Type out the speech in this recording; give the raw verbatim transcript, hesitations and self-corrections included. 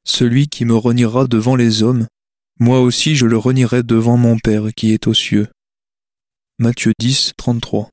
Celui qui me reniera devant les hommes, moi aussi je le renierai devant mon Père qui est aux cieux. Matthieu dix, trente-trois.